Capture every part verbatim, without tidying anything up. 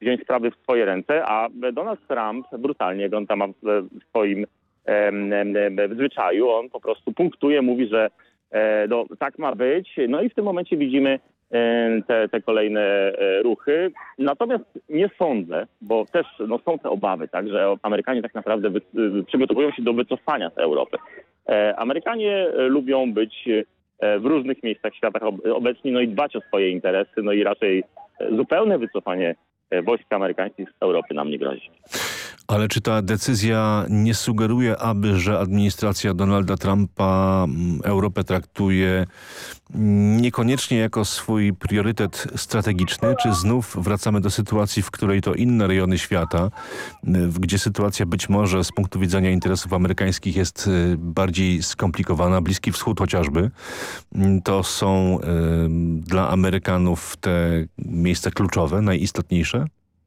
wziąć sprawy w swoje ręce, a Donald Trump brutalnie, jak on tam ma w swoim em, em, w zwyczaju, on po prostu punktuje, mówi, że e, no, tak ma być. No i w tym momencie widzimy e, te, te kolejne e, ruchy. Natomiast nie sądzę, bo też no, są te obawy, tak, że Amerykanie tak naprawdę wy, przygotowują się do wycofania z Europy. E, Amerykanie lubią być w różnych miejscach świata obecni, no i dbać o swoje interesy, no i raczej zupełne wycofanie wojsk amerykańskich z Europy nam nie grozi. Ale czy ta decyzja nie sugeruje, aby, że administracja Donalda Trumpa Europę traktuje niekoniecznie jako swój priorytet strategiczny? Czy znów wracamy do sytuacji, w której to inne rejony świata, gdzie sytuacja być może z punktu widzenia interesów amerykańskich jest bardziej skomplikowana, Bliski Wschód chociażby, to są y, dla Amerykanów te miejsca kluczowe, najistotniejsze?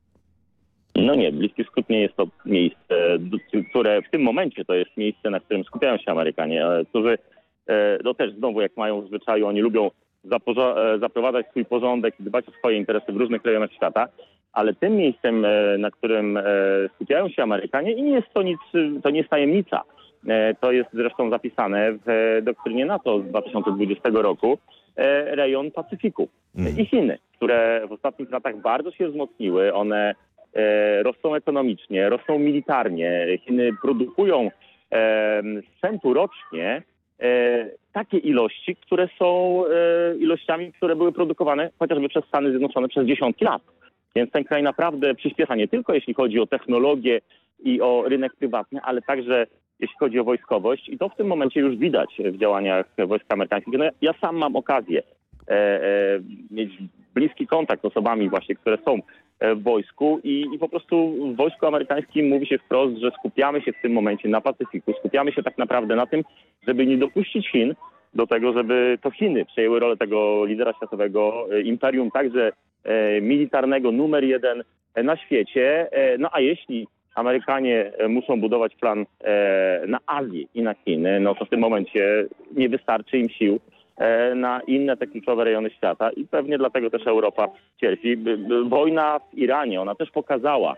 No nie, Bliski Wschód nie jest to miejsce, które w tym momencie to jest miejsce, na którym skupiają się Amerykanie, którzy no też znowu jak mają w zwyczaju, oni lubią zaprowadzać swój porządek i dbać o swoje interesy w różnych rejonach świata, ale tym miejscem, na którym skupiają się Amerykanie i nie jest to nic, to nie jest tajemnica. To jest zresztą zapisane w doktrynie NATO z dwa tysiące dwudziestego roku, rejon Pacyfiku i Chiny, które w ostatnich latach bardzo się wzmocniły. One E, rosną ekonomicznie, rosną militarnie. Chiny produkują e, sprzętu rocznie e, takie ilości, które są e, ilościami, które były produkowane chociażby przez Stany Zjednoczone przez dziesiątki lat. Więc ten kraj naprawdę przyspiesza nie tylko jeśli chodzi o technologię i o rynek prywatny, ale także jeśli chodzi o wojskowość. I to w tym momencie już widać w działaniach wojsk amerykańskich. No, ja sam mam okazję e, e, mieć bliski kontakt z osobami właśnie, które są w wojsku i, i po prostu w wojsku amerykańskim mówi się wprost, że skupiamy się w tym momencie na Pacyfiku, skupiamy się tak naprawdę na tym, żeby nie dopuścić Chin do tego, żeby to Chiny przejęły rolę tego lidera światowego, imperium także e, militarnego numer jeden na świecie. E, no a jeśli Amerykanie muszą budować plan e, na Azję i na Chiny, no to w tym momencie nie wystarczy im sił na inne te kluczowe rejony świata i pewnie dlatego też Europa cierpi. Wojna w Iranie, ona też pokazała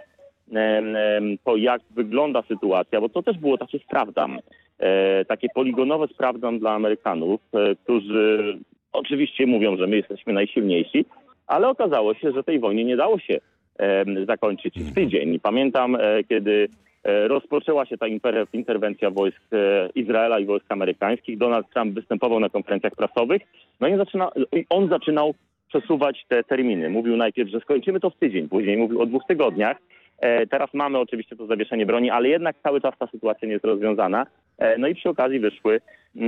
to, jak wygląda sytuacja, bo to też było takie sprawdzam, takie poligonowe sprawdzam dla Amerykanów, którzy oczywiście mówią, że my jesteśmy najsilniejsi, ale okazało się, że tej wojnie nie dało się zakończyć w tydzień. Pamiętam, kiedy rozpoczęła się ta interwencja wojsk Izraela i wojsk amerykańskich. Donald Trump występował na konferencjach prasowych, no i zaczyna, on zaczynał przesuwać te terminy. Mówił najpierw, że skończymy to w tydzień, później mówił o dwóch tygodniach. Teraz mamy oczywiście to zawieszenie broni, ale jednak cały czas ta sytuacja nie jest rozwiązana. No i przy okazji wyszły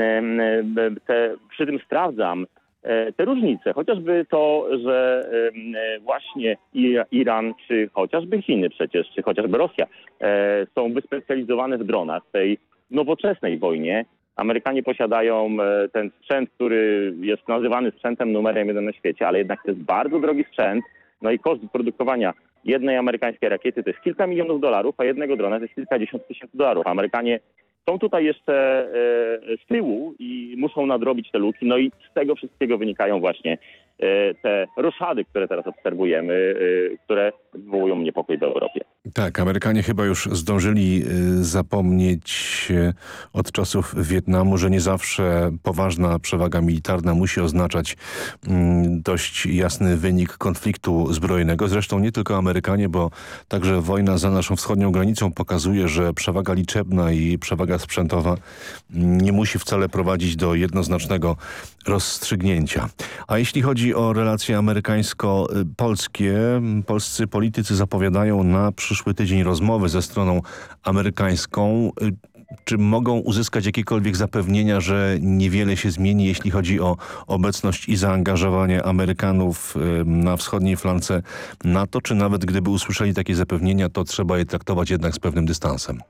te, przy tym sprawdzam, te różnice, chociażby to, że właśnie Iran, czy chociażby Chiny przecież, czy chociażby Rosja są wyspecjalizowane w dronach w tej nowoczesnej wojnie. Amerykanie posiadają ten sprzęt, który jest nazywany sprzętem numerem jeden na świecie, ale jednak to jest bardzo drogi sprzęt. No i koszt produkowania jednej amerykańskiej rakiety to jest kilka milionów dolarów, a jednego drona to jest kilkadziesiąt tysięcy dolarów. Amerykanie są tutaj jeszcze e, z tyłu i muszą nadrobić te luki. No i z tego wszystkiego wynikają właśnie e, te roszady, które teraz obserwujemy, e, które wywołują niepokój w Europie. Tak, Amerykanie chyba już zdążyli zapomnieć od czasów Wietnamu, że nie zawsze poważna przewaga militarna musi oznaczać dość jasny wynik konfliktu zbrojnego. Zresztą nie tylko Amerykanie, bo także wojna za naszą wschodnią granicą pokazuje, że przewaga liczebna i przewaga sprzętowa nie musi wcale prowadzić do jednoznacznego rozstrzygnięcia. A jeśli chodzi o relacje amerykańsko-polskie, polscy politycy zapowiadają na przyszły tydzień rozmowy ze stroną amerykańską. Czy mogą uzyskać jakiekolwiek zapewnienia, że niewiele się zmieni, jeśli chodzi o obecność i zaangażowanie Amerykanów na wschodniej flance NATO, czy nawet gdyby usłyszeli takie zapewnienia, to trzeba je traktować jednak z pewnym dystansem?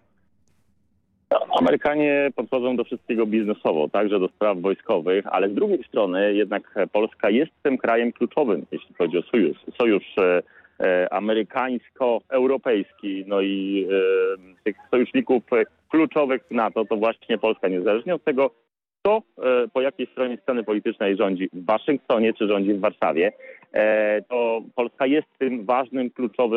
Amerykanie podchodzą do wszystkiego biznesowo, także do spraw wojskowych, ale z drugiej strony jednak Polska jest tym krajem kluczowym, jeśli chodzi o sojusz. Sojusz e, e, amerykańsko-europejski, no i e, tych sojuszników kluczowych w NATO, to właśnie Polska, niezależnie od tego, kto e, po jakiej stronie sceny politycznej rządzi w Waszyngtonie czy rządzi w Warszawie, e, to Polska jest tym ważnym, kluczowym